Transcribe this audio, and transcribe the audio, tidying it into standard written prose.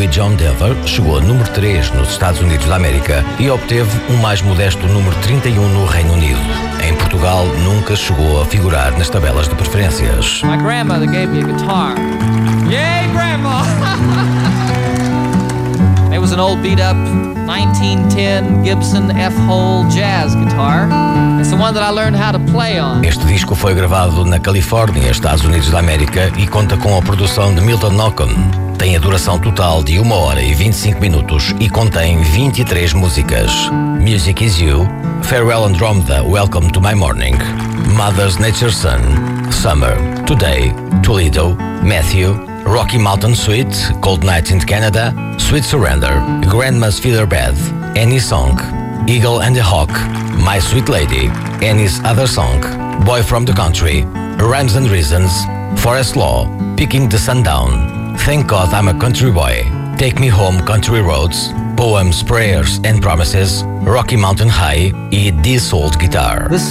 Louis John Denver chegou a número 3 nos Estados Unidos da América e obteve um mais modesto número 31 no Reino Unido. Em Portugal, nunca chegou a figurar nas tabelas de preferências. My grandmother gave me a guitar. Yay, Grandma! It was an old beat-up 1910 Gibson F-Hole jazz guitar. It's the one that I learned how to play on. Este disco foi gravado na Califórnia, Estados Unidos da América, e conta com a produção de Milton Knockan. Tem a duração total de 1 hora e 25 minutos e contém 23 músicas. Music Is You, Farewell Andromeda, Welcome to My Morning, Mother's Nature Son, Summer, Today, Toledo, Matthew, Rocky Mountain Suite, Cold Night in Canada, Sweet Surrender, Grandma's Feather Bed, Annie Song, Eagle and the Hawk, My Sweet Lady, Annie's Other Song, Boy from the Country, Rhymes and Reasons, Forest Law, Picking the Sun Down, Thank God I'm a Country Boy, Take Me Home Country Roads, Poems, Prayers and Promises, Rocky Mountain High e This Old Guitar. This